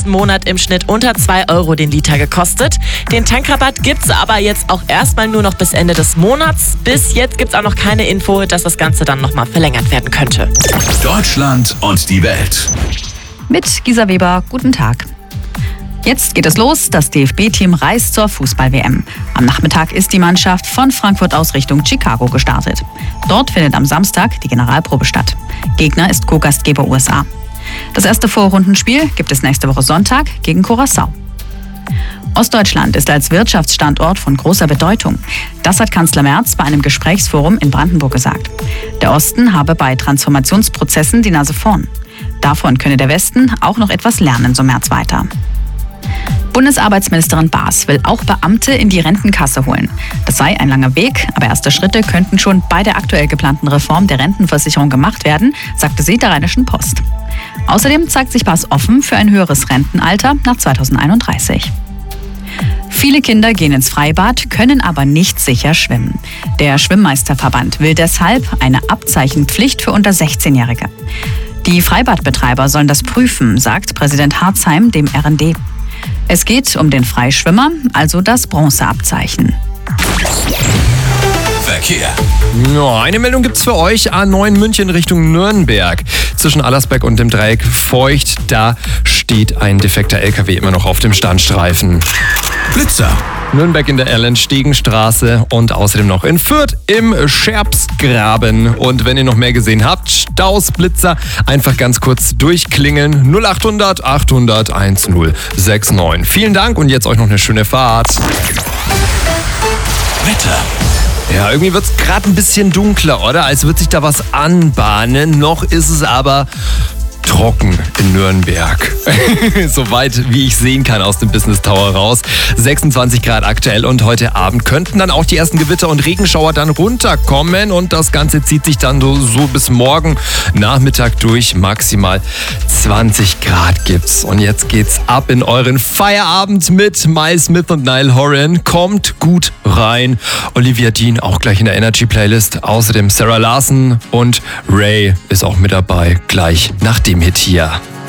letzten Monat im Schnitt unter 2 Euro den Liter gekostet. Den Tankrabatt gibt's aber jetzt auch erstmal nur noch bis Ende des Monats. Bis jetzt gibt's auch noch keine Info, dass das Ganze dann nochmal verlängert werden könnte. Deutschland und die Welt. Mit Gisa Weber, guten Tag. Jetzt geht es los, das DFB-Team reist zur Fußball-WM. Am Nachmittag ist die Mannschaft von Frankfurt aus Richtung Chicago gestartet. Dort findet am Samstag die Generalprobe statt. Gegner ist Co-Gastgeber USA. Das erste Vorrundenspiel gibt es nächste Woche Sonntag gegen Curaçao. Ostdeutschland ist als Wirtschaftsstandort von großer Bedeutung. Das hat Kanzler Merz bei einem Gesprächsforum in Brandenburg gesagt. Der Osten habe bei Transformationsprozessen die Nase vorn. Davon könne der Westen auch noch etwas lernen, so Merz weiter. Bundesarbeitsministerin Baas will auch Beamte in die Rentenkasse holen. Das sei ein langer Weg, aber erste Schritte könnten schon bei der aktuell geplanten Reform der Rentenversicherung gemacht werden, sagte sie der Rheinischen Post. Außerdem zeigt sich Baas offen für ein höheres Rentenalter nach 2031. Viele Kinder gehen ins Freibad, können aber nicht sicher schwimmen. Der Schwimmmeisterverband will deshalb eine Abzeichenpflicht für unter 16-Jährige. Die Freibadbetreiber sollen das prüfen, sagt Präsident Harzheim dem RND. Es geht um den Freischwimmer, also das Bronzeabzeichen. Verkehr. Ja, eine Meldung gibt's für euch. A9 München Richtung Nürnberg. Zwischen Allersberg und dem Dreieck Feucht, da steht ein defekter LKW immer noch auf dem Standstreifen. Blitzer. Nürnberg in der Erlenstegenstraße und außerdem noch in Fürth im Scherbsgraben. Und wenn ihr noch mehr gesehen habt, Staus, Blitzer, einfach ganz kurz durchklingeln. 0800 800 1069. Vielen Dank und jetzt euch noch eine schöne Fahrt. Wetter. Ja, irgendwie wird's gerade ein bisschen dunkler, oder? Als wird sich da was anbahnen. Noch ist es aber trocken in Nürnberg. Soweit wie ich sehen kann aus dem Business Tower raus. 26 Grad aktuell und heute Abend könnten dann auch die ersten Gewitter und Regenschauer dann runterkommen und das Ganze zieht sich dann so bis morgen Nachmittag durch. Maximal 20 Grad gibt's. Und jetzt geht's ab in euren Feierabend mit Miles Smith und Niall Horan. Kommt gut rein. Olivia Dean auch gleich in der Energy Playlist. Außerdem Sarah Larson und Ray ist auch mit dabei. Gleich nach dem Hit hier.